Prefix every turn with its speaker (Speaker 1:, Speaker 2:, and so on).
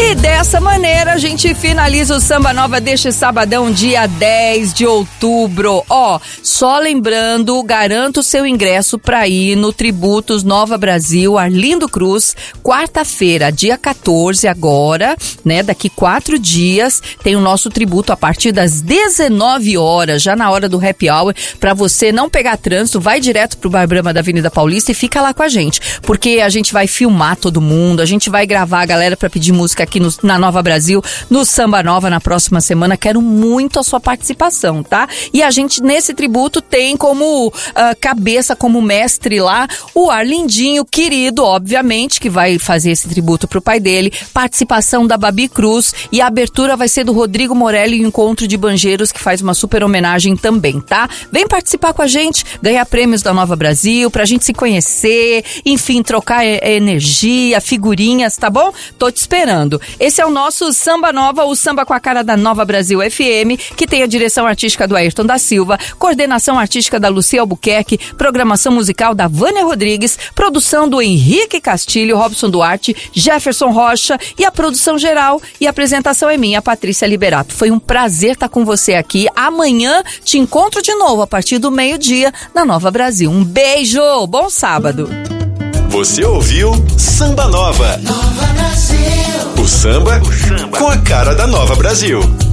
Speaker 1: E dessa maneira a gente finaliza o Samba Nova deste sabadão, dia 10 de outubro. Só lembrando, garanta o seu ingresso para ir no Tributos Nova Brasil, Arlindo Cruz, quarta-feira, dia 14 agora, né? Daqui 4 dias tem o nosso tributo a partir das 19 horas, já na hora do happy hour, para você não pegar trânsito, vai direto pro Bar Brahma da Avenida Paulista e fica lá com a gente, porque a gente vai filmar todo mundo, a gente vai gravar a galera para pedir música aqui na Nova Brasil, no Samba Nova na próxima semana. Quero muito a sua participação, tá? E a gente nesse tributo tem como cabeça, como mestre lá, o Arlindinho, querido, obviamente, que vai fazer esse tributo pro pai dele, participação da Babi Cruz, e a abertura vai ser do Rodrigo Morelli e o Encontro de Banjeiros, que faz uma super homenagem também, tá? Vem participar com a gente, ganhar prêmios da Nova Brasil, pra gente se conhecer, enfim, trocar energia, figurinhas, tá bom? Tô te esperando. Esse é o nosso Samba Nova, o samba com a cara da Nova Brasil FM, que tem a direção artística do Ayrton da Silva, coordenação artística da Lucia Albuquerque, programação musical da Vânia Rodrigues, produção do Henrique Castilho, Robson Duarte, Jefferson Rocha, e a produção geral e apresentação é minha, Patrícia Liberato. Foi um prazer estar com você aqui. Amanhã te encontro de novo a partir do meio-dia na Nova Brasil. Um beijo, bom sábado.
Speaker 2: Você ouviu Samba Nova. Nova Brasil. O samba com a cara da Nova Brasil.